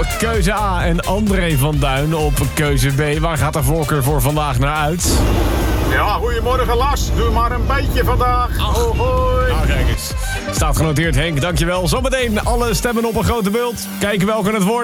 op keuze A en André van Duin op keuze B. Waar gaat de voorkeur voor vandaag naar uit? Ja, goedemorgen Lars. Doe maar een beetje vandaag. Oh, hoi. Nou, kijk eens. Staat genoteerd, Henk. Dankjewel. Zometeen alle stemmen op een grote bult. Kijken welke het wordt.